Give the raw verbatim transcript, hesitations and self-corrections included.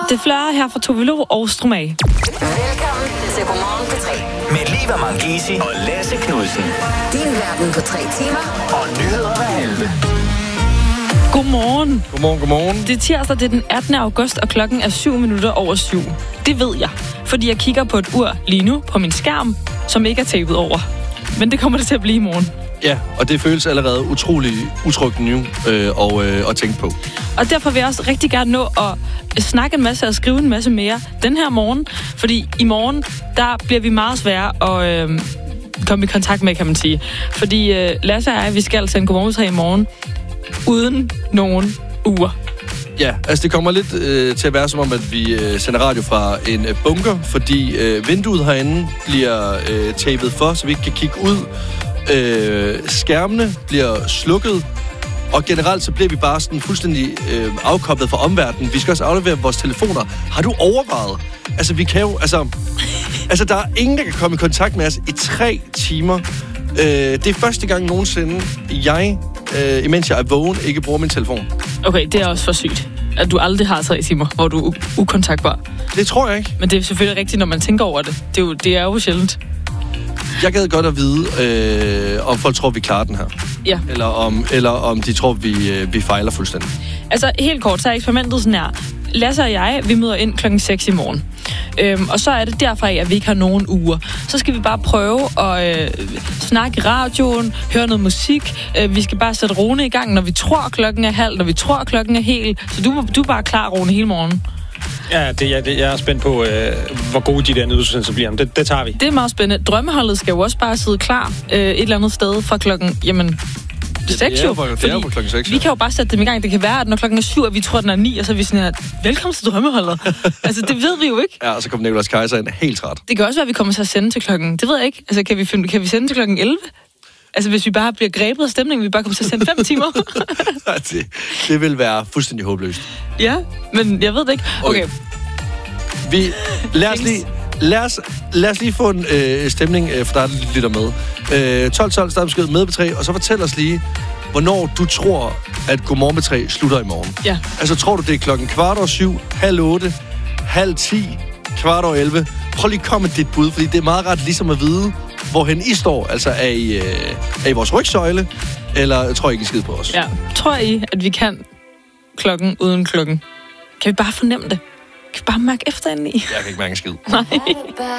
Det flører her fra Tove Lo og Stromae. Velkommen til Godmorgen på tre. Med Liva Mangisi og Lasse Knudsen. Din verden på tre timer. Og nyheder hver halve. Godmorgen. Godmorgen, godmorgen. Det er tirsdag, det er den attende august, og klokken er syv minutter over syv. Det ved jeg, fordi jeg kigger på et ur lige nu på min skærm, som ikke er tapet over. Men det kommer det til at blive i morgen. Ja, og det føles allerede utrolig utrygt nu øh, og, øh, at tænke på. Og derfor vil jeg også rigtig gerne nå at snakke en masse og skrive en masse mere den her morgen. Fordi i morgen, der bliver vi meget svære at øh, komme i kontakt med, kan man sige. Fordi øh, Lasse og jeg, vi skal sende Godmorgen i morgen uden nogen uger. Ja, altså det kommer lidt øh, til at være som om, at vi øh, sender radio fra en øh, bunker, fordi øh, vinduet herinde bliver øh, tapet for, så vi ikke kan kigge ud. Øh, skærmene bliver slukket, og generelt så bliver vi bare sådan fuldstændig øh, afkoblet fra omverdenen. Vi skal også aflevere vores telefoner. Har du overvejet? Altså, vi kan jo... Altså, altså der er ingen, der kan komme i kontakt med os i tre timer. Øh, det er første gang nogensinde, jeg, øh, imens jeg er vågen, ikke bruger min telefon. Okay, det er også for sygt, at du aldrig har tre timer, hvor du er u- ukontaktbar. Det tror jeg ikke. Men det er selvfølgelig rigtigt, når man tænker over det. Det er jo, det er jo sjældent. Jeg gad godt at vide, øh, om folk tror, vi klarer den her. Ja. Eller om, eller om de tror, vi, øh, vi fejler fuldstændig. Altså, helt kort, så er eksperimentet sådan her. Lasse og jeg, vi møder ind klokken seks i morgen. Øhm, og så er det derfra, at vi ikke har nogen uger. Så skal vi bare prøve at øh, snakke i radioen, høre noget musik. Øh, vi skal bare sætte Rune i gang, når vi tror, klokken er halv, når vi tror, klokken er hel. Så du, du er bare klar, Rune, hele morgen. Ja, det, jeg, det, jeg er spændt på, øh, hvor gode de der nyhedsudsendelser bliver. Det, det tager vi. Det er meget spændende. Drømmeholdet skal jo også bare sidde klar øh, et eller andet sted fra klokken, jamen... seks jo, klokken seks, vi kan jo bare sætte dem i gang. Det kan være, at når klokken er syv, og vi tror, den er ni, og så er vi sådan her, velkommen til Drømmeholdet. Altså, det ved vi jo ikke. Ja, og så kommer Nicolas Kaiser ind helt træt. Det kan også være, at vi kommer til at sende til klokken, det ved jeg ikke. Altså, kan vi, finde, kan vi sende til klokken elleve? Altså, hvis vi bare bliver grebet af stemningen, vi bare kommer til at sende fem timer. det, det vil være fuldstændig håbløst. Ja, men jeg ved det ikke. Okay. okay. Vi, lad os lige... Lad os, lad os lige få en øh, stemning, øh, for der er lidt lytter med. Øh, tolv tolv, start besked med på tre, og så fortæl os lige, hvornår du tror, at Godmorgen på tre slutter i morgen. Ja. Altså, tror du, det er klokken kvart over syv, halv otte, halv ti, kvart over elleve? Prøv lige at komme med dit bud, fordi det er meget ret ligesom at vide, hvorhen I står. Altså, er I, øh, er I vores rygsøjle, eller tror I ikke, I skid på os? Ja. Tror I, at vi kan klokken uden klokken? Kan vi bare fornemme det? Kan vi bare mærke efter indeni? Jeg kan ikke mærke en skid. Nej.